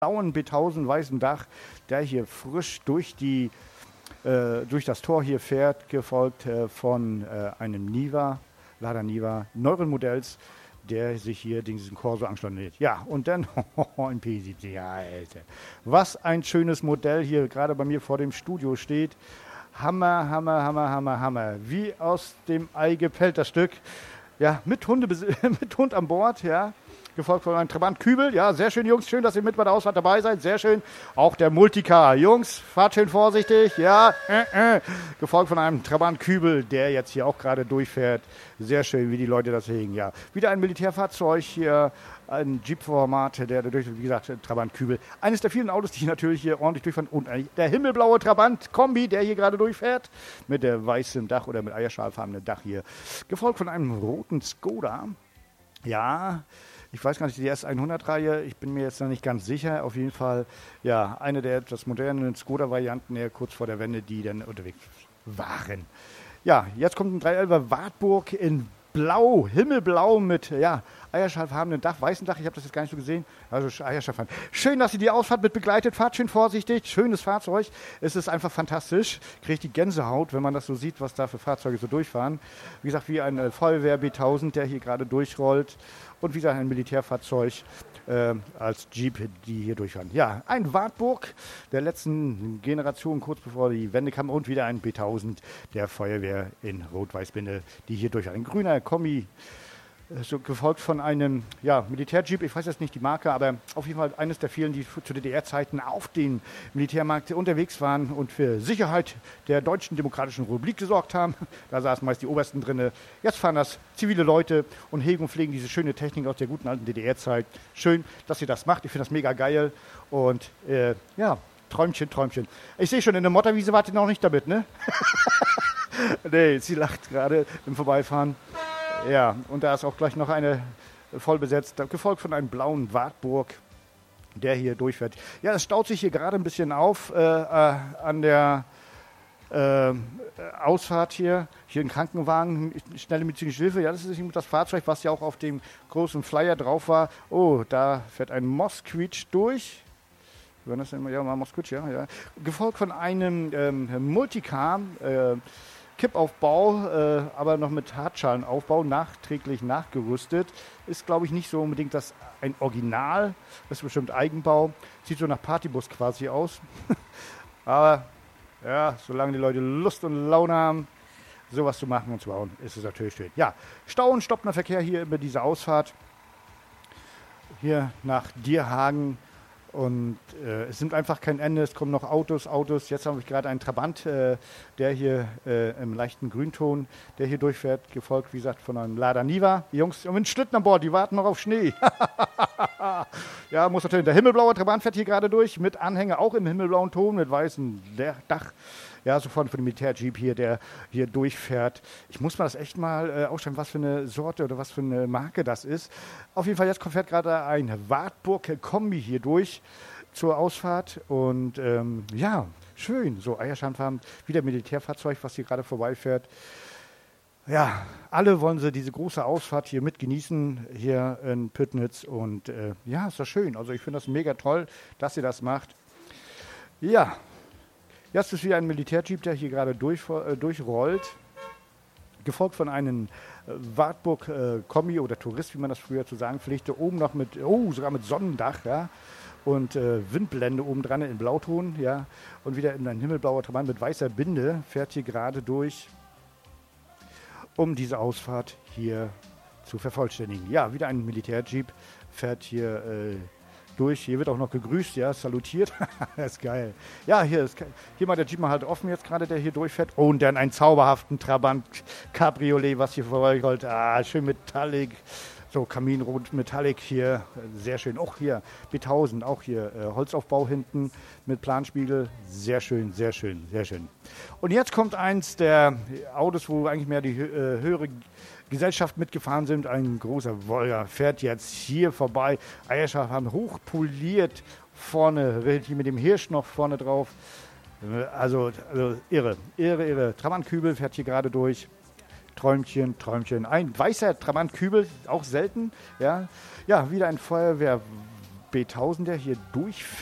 blauen B1000 weißen Dach, der hier frisch durch das Tor hier fährt, gefolgt von einem Niva, Lada Niva, neueren Modells, der sich hier diesen Corso anschließt. Ja, und dann ein P70, ja, Alter. Was ein schönes Modell hier gerade bei mir vor dem Studio steht. Hammer, Hammer, Hammer, Hammer, Hammer. Wie aus dem Ei gepellt das Stück. Ja, mit Hund an Bord, ja. Gefolgt von einem Trabant Kübel. Ja, sehr schön, Jungs. Schön, dass ihr mit bei der Ausfahrt dabei seid. Sehr schön. Auch der Multicar. Jungs, fahrt schön vorsichtig. Ja, Gefolgt von einem Trabant Kübel, der jetzt hier auch gerade durchfährt. Sehr schön, wie die Leute das hegen. Ja, wieder ein Militärfahrzeug hier. Ein Jeep-Format, der durch, wie gesagt, Trabant Kübel. Eines der vielen Autos, die natürlich hier ordentlich durchfahren. Und der himmelblaue Trabant Kombi, der hier gerade durchfährt. Mit der weißen Dach oder mit eierschalfarbenen Dach hier. Gefolgt von einem roten Skoda. Ja, ich weiß gar nicht, die S100-Reihe, ich bin mir jetzt noch nicht ganz sicher. Auf jeden Fall, ja, eine der etwas modernen Skoda-Varianten, kurz vor der Wende, die dann unterwegs waren. Ja, jetzt kommt ein 311er Wartburg in Blau, Himmelblau mit, ja, eierschalfarbenen Dach, weißen Dach, ich habe das jetzt gar nicht so gesehen. Also eierschalfarben. Schön, dass ihr die Ausfahrt mit begleitet, fahrt schön vorsichtig, schönes Fahrzeug. Es ist einfach fantastisch, kriegt die Gänsehaut, wenn man das so sieht, was da für Fahrzeuge so durchfahren. Wie gesagt, wie ein Feuerwehr B1000, der hier gerade durchrollt. Und wie gesagt, ein Militärfahrzeug als Jeep, die hier durchfahren. Ja, ein Wartburg der letzten Generation, kurz bevor die Wende kam. Und wieder ein B1000 der Feuerwehr in Rot-Weiß-Binde, die hier durchfahren. Ein grüner Kombi, so gefolgt von einem Militärjeep. Ich weiß jetzt nicht die Marke, aber auf jeden Fall eines der vielen, die zu DDR-Zeiten auf dem Militärmarkt unterwegs waren und für Sicherheit der Deutschen Demokratischen Republik gesorgt haben. Da saßen meist die Obersten drin. Jetzt fahren das zivile Leute und hegen und pflegen diese schöne Technik aus der guten alten DDR-Zeit. Schön, dass ihr das macht. Ich finde das mega geil. Und Träumchen, Träumchen. Ich sehe schon, in der Motterwiese wart ihr noch nicht damit, ne? Nee, sie lacht gerade im Vorbeifahren. Ja, und da ist auch gleich noch eine voll besetzt, gefolgt von einem blauen Wartburg, der hier durchfährt. Ja, es staut sich hier gerade ein bisschen auf an der Ausfahrt hier. Hier ein Krankenwagen, schnelle medizinische Hilfe. Ja, das ist das Fahrzeug, was ja auch auf dem großen Flyer drauf war. Oh, da fährt ein Moskvich durch. War das denn? Ja, Moskvich, ja. Gefolgt von einem Multicar, Kippaufbau, aber noch mit Hartschalenaufbau, nachträglich nachgerüstet. Ist, glaube ich, nicht so unbedingt ein Original. Das ist bestimmt Eigenbau. Sieht so nach Partybus quasi aus. Aber ja, solange die Leute Lust und Laune haben, sowas zu machen und zu bauen, ist es natürlich schön. Ja, Stau und stoppender Verkehr hier über diese Ausfahrt. Hier nach Dierhagen. Und es nimmt einfach kein Ende, es kommen noch Autos. Jetzt habe ich gerade einen Trabant, der hier im leichten Grünton, der hier durchfährt, gefolgt, wie gesagt, von einem Lada Niva. Die Jungs mit Schlitten an Bord, die warten noch auf Schnee. Ja, muss natürlich, der himmelblaue Trabant fährt hier gerade durch, mit Anhänger auch im himmelblauen Ton, mit weißem Dach. Ja, sofort von dem Militärjeep hier, der hier durchfährt. Ich muss mal das echt mal aufschreiben, was für eine Sorte oder was für eine Marke das ist. Auf jeden Fall, jetzt fährt gerade ein Wartburg-Kombi hier durch zur Ausfahrt. Und schön, so eierschalfarben, wieder Militärfahrzeug, was hier gerade vorbeifährt. Ja, alle wollen sie diese große Ausfahrt hier mit genießen, hier in Püttnitz. Und ist das schön. Also ich finde das mega toll, dass ihr das macht. Ja. Jetzt ist wieder ein Militärjeep, der hier gerade durchrollt, gefolgt von einem Wartburg-Kombi oder Tourist, wie man das früher zu sagen pflegte, oben noch sogar mit Sonnendach, ja, und Windblende oben dran in Blauton, ja, und wieder in ein himmelblauer Trabant mit weißer Binde fährt hier gerade durch, um diese Ausfahrt hier zu vervollständigen. Ja, wieder ein Militärjeep fährt hier durch. Hier wird auch noch gegrüßt, ja, salutiert. Das ist geil. Ja, hier mal der Jeep mal halt offen jetzt gerade, der hier durchfährt. Oh, und dann einen zauberhaften Trabant Cabriolet, was hier vorbeirollt. Ah, schön Metallic. So, Kaminrot Metallic hier. Sehr schön. Auch hier B1000, auch hier Holzaufbau hinten mit Planspiegel. Sehr schön, sehr schön, sehr schön. Und jetzt kommt eins der Autos, wo eigentlich mehr die höhere Gesellschaft mitgefahren sind. Ein großer Volga fährt jetzt hier vorbei. Eierschaf haben hochpoliert vorne, richtig mit dem Hirsch noch vorne drauf. Also irre. Trabant-Kübel fährt hier gerade durch. Träumchen. Ein weißer Trabant-Kübel, auch selten. Ja, wieder ein Feuerwehr B1000er hier durchfährt.